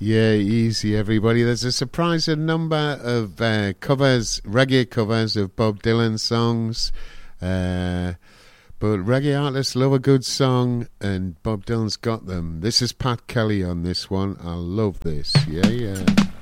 Yeah, easy, everybody. There's a surprising number of covers, reggae covers of Bob Dylan songs. But reggae artists love a good song, and Bob Dylan's got them. This is Pat Kelly on this one. I love this. Yeah, yeah.